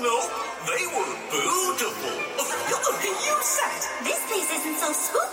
No, they were beautiful. You said this place isn't so spooky.